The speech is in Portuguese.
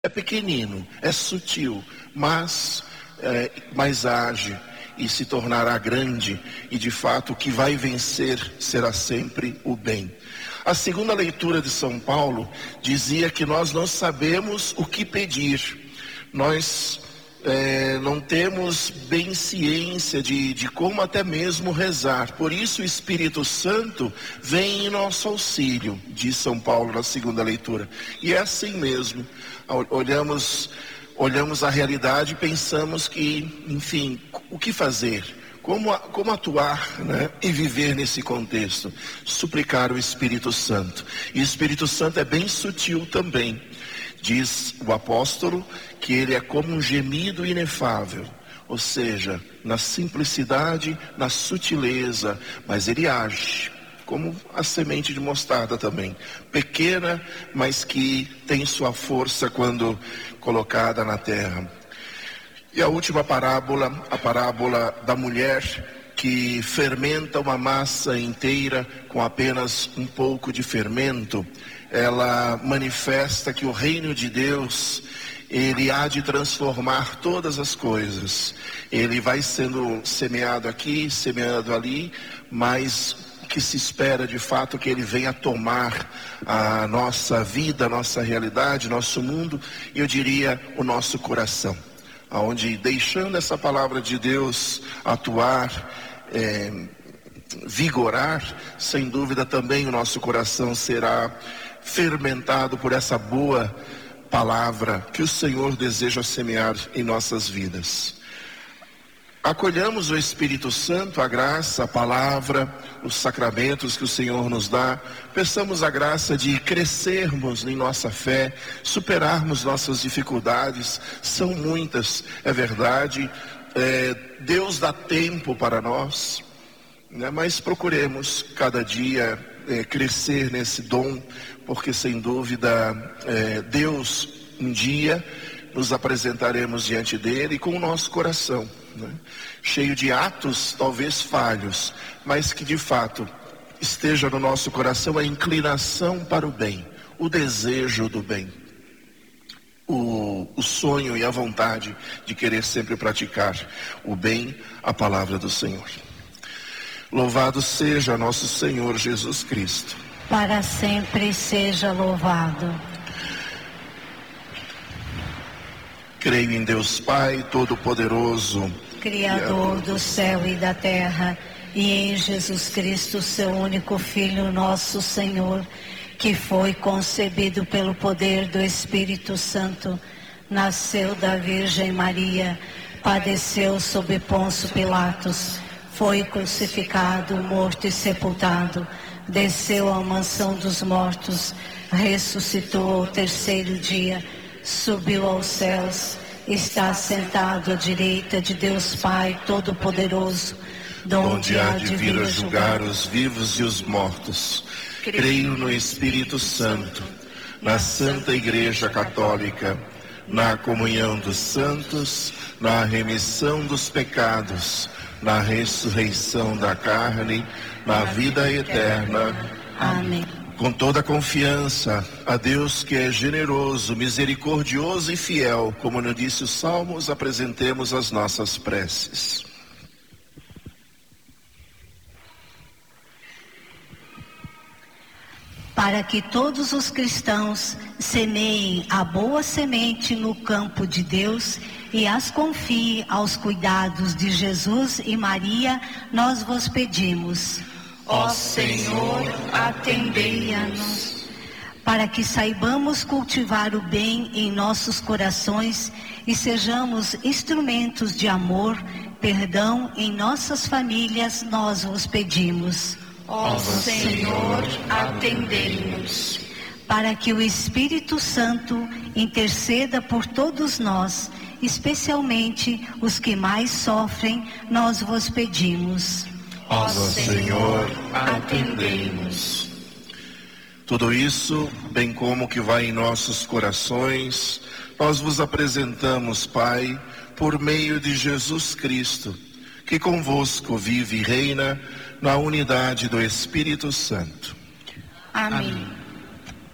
É pequenino, é sutil, mas age e se tornará grande, e de fato o que vai vencer será sempre o bem. A segunda leitura de São Paulo dizia que nós não sabemos o que pedir, nós não temos bem ciência de como até mesmo rezar. Por isso o Espírito Santo vem em nosso auxílio, diz São Paulo na segunda leitura. E é assim mesmo, olhamos a realidade e pensamos que, enfim, o que fazer? Como atuar, né? E viver nesse contexto? Suplicar o Espírito Santo. E o Espírito Santo é bem sutil também. Diz o apóstolo que ele é como um gemido inefável, ou seja, na simplicidade, na sutileza, mas ele age, como a semente de mostarda também, pequena, mas que tem sua força quando colocada na terra. E a última parábola, a parábola da mulher que fermenta uma massa inteira com apenas um pouco de fermento, ela manifesta que o reino de Deus, ele há de transformar todas as coisas. Ele vai sendo semeado aqui, semeado ali, mas o que se espera de fato é que ele venha tomar a nossa vida, a nossa realidade, nosso mundo, e eu diria o nosso coração, aonde deixando essa palavra de Deus atuar, vigorar, sem dúvida também o nosso coração será fermentado por essa boa palavra que o Senhor deseja semear em nossas vidas. Acolhamos o Espírito Santo, a graça, a palavra, os sacramentos que o Senhor nos dá. Peçamos a graça de crescermos em nossa fé, superarmos nossas dificuldades. São muitas, é verdade. Deus dá tempo para nós, né? Mas procuremos cada dia crescer nesse dom, porque sem dúvida Deus um dia nos apresentaremos diante dele com o nosso coração, né? Cheio de atos talvez falhos, mas que de fato esteja no nosso coração a inclinação para o bem, o desejo do bem, o sonho e a vontade de querer sempre praticar o bem, a palavra do Senhor. Louvado seja nosso Senhor Jesus Cristo. Para sempre seja louvado. Creio em Deus Pai Todo-Poderoso, Criador do céu e da terra, e em Jesus Cristo, seu único Filho, nosso Senhor, que foi concebido pelo poder do Espírito Santo, nasceu da Virgem Maria, padeceu sob Pôncio Pilatos, foi crucificado, morto e sepultado, desceu à mansão dos mortos, ressuscitou ao terceiro dia, subiu aos céus, está sentado à direita de Deus Pai Todo-Poderoso, donde há de vir a julgar os vivos e os mortos. Creio no Espírito Santo, na Santa Igreja Católica, na comunhão dos santos, na remissão dos pecados, na ressurreição da carne, na vida eterna. Amém. Com toda confiança, a Deus que é generoso, misericordioso e fiel, como nos disse os Salmos, apresentemos as nossas preces. Para que todos os cristãos semeiem a boa semente no campo de Deus e as confiem aos cuidados de Jesus e Maria, nós vos pedimos. Ó Senhor, atendei-nos. Para que saibamos cultivar o bem em nossos corações e sejamos instrumentos de amor, perdão em nossas famílias, nós vos pedimos. Ó Senhor, atendei-nos. Para que o Espírito Santo interceda por todos nós, especialmente os que mais sofrem, nós vos pedimos. Ó Senhor, atendei-nos. Tudo isso, bem como que vai em nossos corações, nós vos apresentamos, Pai, por meio de Jesus Cristo, que convosco vive e reina na unidade do Espírito Santo. Amém.